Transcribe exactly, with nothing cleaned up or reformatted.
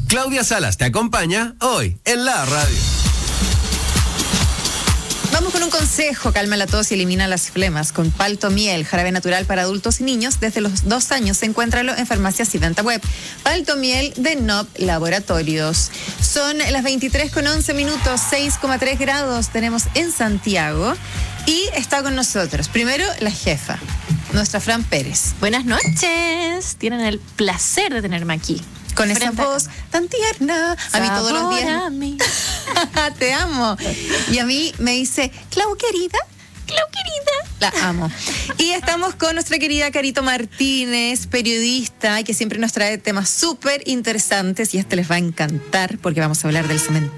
Claudia Salas te acompaña hoy en la radio. Vamos con un consejo: calma la tos y elimina las flemas con Paltomiel, jarabe natural para adultos y niños desde los dos años. Encuéntralo en farmacias y venta web. Paltomiel de N O P Laboratorios. Son las veintitrés con once minutos, seis coma tres grados tenemos en Santiago. Y está con nosotros, primero, la jefa, nuestra Fran Pérez. Buenas noches. Tienen el placer de tenerme aquí. Con esa voz tan tierna. A mí todos los días. A mí. Te amo. Y a mí me dice, Clau querida. Clau querida. La amo. Y estamos con nuestra querida Carito Martínez, periodista, que siempre nos trae temas súper interesantes. Y este les va a encantar porque vamos a hablar del cementerio.